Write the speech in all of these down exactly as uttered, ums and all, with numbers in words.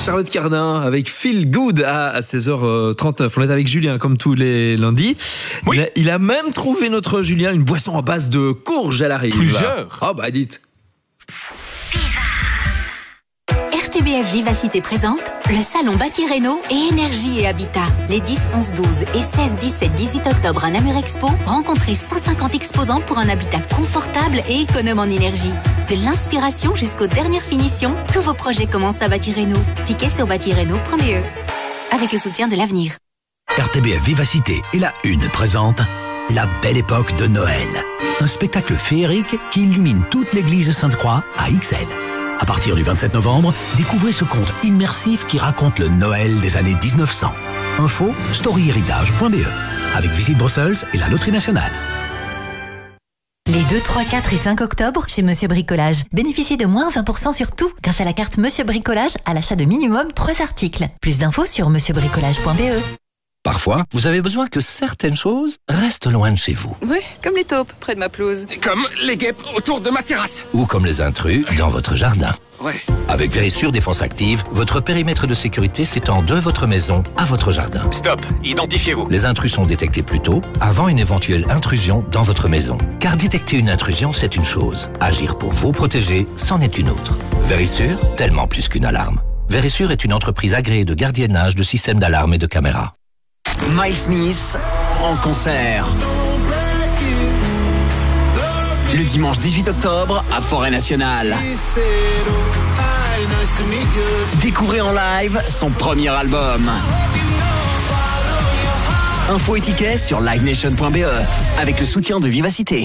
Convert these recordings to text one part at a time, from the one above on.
Charlotte Cardin avec Feel Good à seize heures trente-neuf. On est avec Julien comme tous les lundis. Oui. Il, a, il a même trouvé notre Julien une boisson à base de courge à la rive. Plusieurs. Oh bah dites. R T B F Vivacité présente le salon Bâti Réno et Énergie et Habitat. Les dix, onze, douze et seize, dix-sept, dix-huit octobre à Namur Expo, rencontrez cent cinquante exposants pour un habitat confortable et économe en énergie. De l'inspiration jusqu'aux dernières finitions, tous vos projets commencent à Bâti Réno. Tickets sur bâti réno point b e. Avec le soutien de l'avenir. R T B F Vivacité et la Une présente La Belle Époque de Noël. Un spectacle féerique qui illumine toute l'église Sainte-Croix à X L. À partir du vingt-sept novembre, découvrez ce conte immersif qui raconte le Noël des années dix-neuf cents. Info, storyhéritage point b e. Avec Visite Bruxelles et la Loterie Nationale. Les deux, trois, quatre et cinq octobre, chez Monsieur Bricolage. Bénéficiez de moins vingt pour cent sur tout grâce à la carte Monsieur Bricolage à l'achat de minimum trois articles. Plus d'infos sur monsieur bricolage point b e. Parfois, vous avez besoin que certaines choses restent loin de chez vous. Oui, comme les taupes près de ma pelouse. Comme les guêpes autour de ma terrasse. Ou comme les intrus dans votre jardin. Ouais. Avec Vérissure Défense Active, votre périmètre de sécurité s'étend de votre maison à votre jardin. Stop, identifiez-vous. Les intrus sont détectés plus tôt, avant une éventuelle intrusion dans votre maison. Car détecter une intrusion, c'est une chose. Agir pour vous protéger, c'en est une autre. Vérissure, tellement plus qu'une alarme. Vérissure est une entreprise agréée de gardiennage de systèmes d'alarme et de caméras. Miles Smith en concert. Le dimanche dix-huit octobre à Forêt Nationale. Découvrez en live son premier album. Info et tickets sur live nation point b e avec le soutien de Vivacité.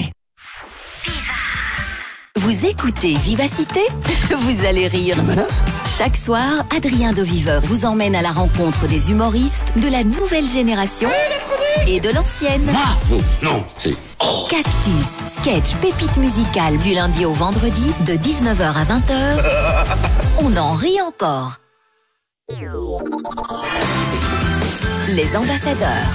Vous écoutez Vivacité? Vous allez rire. Chaque soir, Adrien Doviveur vous emmène à la rencontre des humoristes de la nouvelle génération et de l'ancienne. Bravo. Non, c'est... Oh. Cactus, sketch, pépite musicale du lundi au vendredi de dix-neuf heures à vingt heures. On en rit encore. Les ambassadeurs.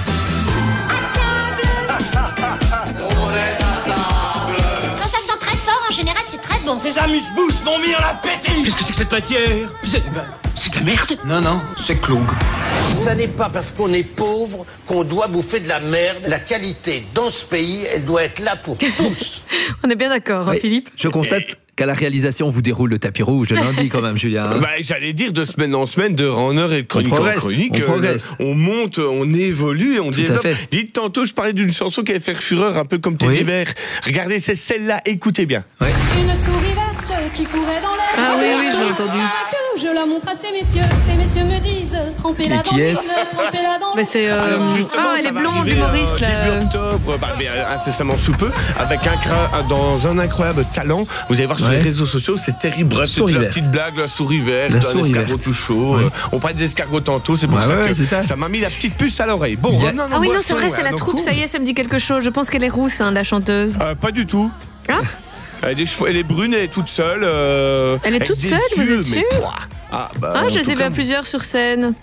En général, c'est très bon. Ces amuse-bouches m'ont mis en appétit. Qu'est-ce que c'est que cette matière? C'est c'est de la merde. Non, non, c'est Cloug. Ça n'est pas parce qu'on est pauvre qu'on doit bouffer de la merde. La qualité dans ce pays, elle doit être là pour tous. On est bien d'accord, Oui, hein, Philippe? Je constate qu'à la réalisation, vous déroule le tapis rouge le lundi quand même, Julien. Hein. Bah, j'allais dire de semaine en semaine, d'heure en heure et de chronique on en chronique. On euh, progresse. On monte, on évolue, on Tout développe. à fait. Dites tantôt, je parlais d'une chanson qui allait faire fureur, un peu comme Teddy Oui. Bear. Regardez, c'est celle-là, écoutez bien. Ouais. Une souris verte qui courait dans l'air. Ah oui, oui, j'ai entendu. Je la montre à ces messieurs, ces messieurs me disent trempez-la Et dans qui l'huile, est-ce trempez-la dans Mais c'est, euh, Alors, justement, ah, elle ça est va blonde, arriver, l'humoriste, là. euh, début octobre, bah, mais, euh, incessamment sous peu, avec un cra- dans un incroyable talent. Vous allez voir sur Ouais. les réseaux sociaux, c'est terrible. Bref, c'est Souris la verte. petite blague, la souris verte, La un souris escargot verte. tout chaud. Oui. Euh, on parlait des escargots tantôt, c'est pour Ouais, ça ouais, que c'est ça. m'a mis la petite puce à l'oreille. Bon, Il y a- revenons à nos Ah oui, non, boissons, c'est vrai, c'est à la nos troupe, ça cours. y est, ça me dit quelque chose. Je pense qu'elle est rousse, hein, la chanteuse. Euh, pas du tout. Hein? Elle, a des cheveux, elle est brune, elle est toute seule. euh, Elle est avec toute des seule, vous yeux, êtes mais sûr? pouah. Ah, bah, Ah, en je les tout ai cas, vus à plusieurs sur scène.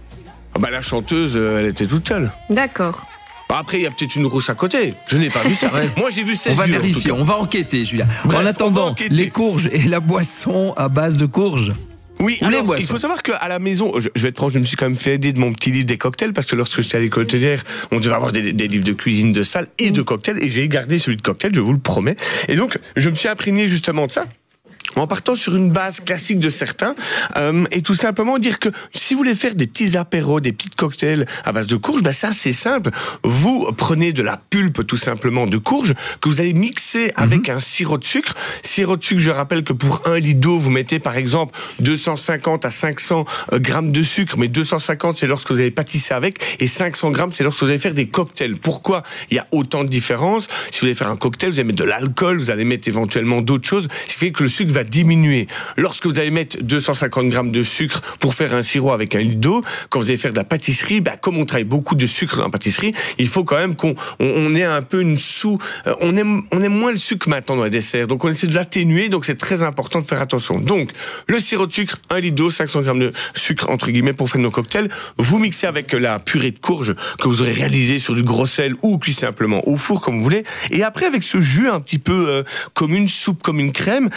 ah, bah, la chanteuse, euh, elle était toute seule. D'accord. Bah, après, il y a peut-être une rousse à côté. Je n'ai pas vu ça. Ouais. Moi, j'ai vu ses On va yeux, en tout vérifier, cas. on va enquêter, Julien. Bref, en on va attendant, enquêter. les courges et la boisson à base de courges. Oui, Ou les alors, boissons. il faut savoir qu'à la maison, je, je vais être franc, je me suis quand même fait aider de mon petit livre des cocktails, parce que lorsque j'étais à l'école hôtelière, on devait avoir des, des livres de cuisine, de salle et de cocktails, et j'ai gardé celui de cocktail, je vous le promets. Et donc, je me suis imprégné justement de ça, en partant sur une base classique de certains, euh, et tout simplement dire que si vous voulez faire des petits apéros, des petits cocktails à base de courge, ben ça c'est simple. Vous prenez de la pulpe tout simplement de courge que vous allez mixer avec mm-hmm. un sirop de sucre. Sirop de sucre, je rappelle que pour un litre d'eau, vous mettez par exemple deux cent cinquante à cinq cents grammes de sucre, mais deux cent cinquante c'est lorsque vous allez pâtisser avec, et cinq cents grammes c'est lorsque vous allez faire des cocktails. Pourquoi il y a autant de différences? Si vous allez faire un cocktail, vous allez mettre de l'alcool, vous allez mettre éventuellement d'autres choses, ce qui fait que le sucre va diminuer. Lorsque vous allez mettre deux cent cinquante grammes de sucre pour faire un sirop avec un litre d'eau, quand vous allez faire de la pâtisserie, bah, comme on travaille beaucoup de sucre dans la pâtisserie, il faut quand même qu'on on, on ait un peu une sous... Euh, on, aime, on aime moins le sucre maintenant dans les desserts, donc on essaie de l'atténuer, donc c'est très important de faire attention. Donc, le sirop de sucre, un litre d'eau, cinq cents grammes de sucre, entre guillemets, pour faire nos cocktails, vous mixez avec la purée de courge que vous aurez réalisée sur du gros sel ou cuit simplement au four, comme vous voulez, et après, avec ce jus un petit peu euh, comme une soupe, comme une crème, eh ben, on peut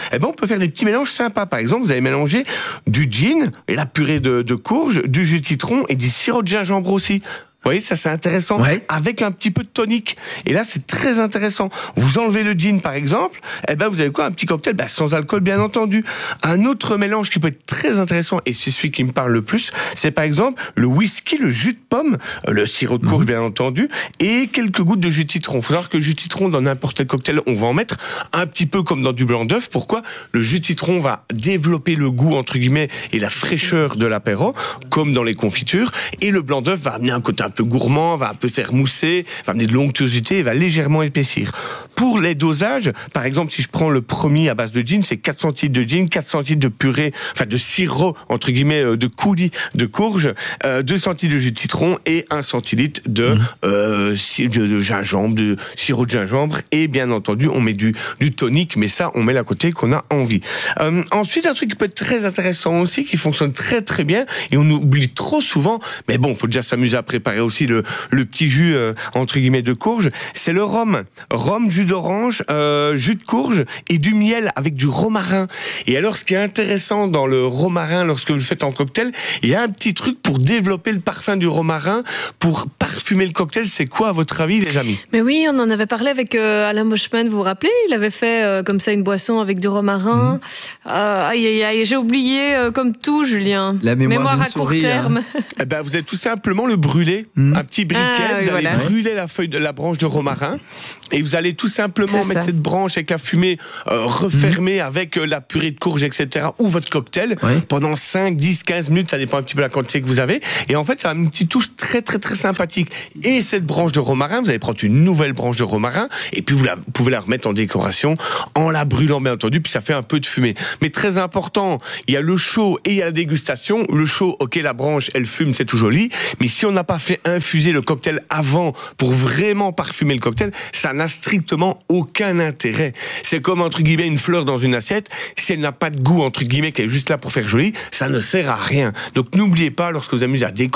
peut faire des petits mélanges sympas. Par exemple, vous allez mélanger du gin, la purée de, de courge, du jus de citron et du sirop de gingembre aussi. Vous voyez, ça c'est intéressant, ouais. Avec un petit peu de tonique. Et là, c'est très intéressant. Vous enlevez le gin, par exemple, eh ben vous avez quoi? Un petit cocktail, ben, sans alcool, bien entendu. Un autre mélange qui peut être très intéressant, et c'est celui qui me parle le plus, c'est par exemple le whisky, le jus de pomme, le sirop de courge, mmh. bien entendu, et quelques gouttes de jus de citron. Il faut savoir que le jus de citron, dans n'importe quel cocktail, on va en mettre un petit peu comme dans du blanc d'œuf. Pourquoi? Le jus de citron va développer le goût, entre guillemets, et la fraîcheur de l'apéro, comme dans les confitures, et le blanc d'œuf va amener un côté un peu gourmand, va un peu faire mousser, va amener de l'onctuosité et va légèrement épaissir. Pour les dosages, par exemple, si je prends le premier à base de gin, c'est quatre centilitres de gin, quatre centilitres de purée, enfin de sirop, entre guillemets, de coulis de courge, euh, deux centilitres de jus de citron et un centilitre de, mmh. euh, de, de gingembre, de sirop de gingembre, et bien entendu, on met du, du tonique, mais ça, on met à côté qu'on a envie. Euh, ensuite, un truc qui peut être très intéressant aussi, qui fonctionne très très bien, et on oublie trop souvent, mais bon, il faut déjà s'amuser à préparer aussi le le petit jus euh, entre guillemets de courge, c'est le rhum. Rhum, jus d'orange, euh, jus de courge et du miel avec du romarin. Et alors, ce qui est intéressant dans le romarin, lorsque vous le faites en cocktail, il y a un petit truc pour développer le parfum du romarin, pour parfumer le cocktail. C'est quoi, à votre avis, les amis? Mais oui, on en avait parlé avec euh, Alain Boschman, vous vous rappelez? Il avait fait euh, comme ça une boisson avec du romarin. Mmh. Euh, aïe, aïe, aïe, j'ai oublié, euh, comme tout, Julien. La mémoire, mémoire à souris, court terme. Hein. Eh ben, vous allez tout simplement le brûler. Mmh. Un petit briquet, ah, oui, vous allez voilà. brûler la feuille de la branche de romarin et vous allez tout simplement c'est mettre ça. Cette branche avec la fumée euh, refermée mmh. avec euh, la purée de courge, et cetera ou votre cocktail ouais. pendant cinq, dix, quinze minutes, ça dépend un petit peu de la quantité que vous avez, et en fait ça a une petite touche très très très sympathique. Et cette branche de romarin, vous allez prendre une nouvelle branche de romarin et puis vous, la, vous pouvez la remettre en décoration en la brûlant bien entendu, puis ça fait un peu de fumée. Mais très important, il y a le chaud et il y a la dégustation. Le chaud, ok, la branche elle fume, c'est tout joli, mais si on n'a pas fait infuser le cocktail avant pour vraiment parfumer le cocktail, ça n'a strictement aucun intérêt. C'est comme entre guillemets une fleur dans une assiette, si elle n'a pas de goût entre guillemets, qu'elle est juste là pour faire joli, ça ne sert à rien. Donc n'oubliez pas, lorsque vous amusez à décorer